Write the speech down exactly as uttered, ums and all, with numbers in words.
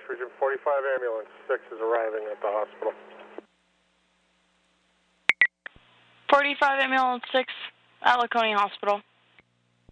Region forty-five Ambulance six is arriving at the hospital. forty-five Ambulance six at Laconia Hospital.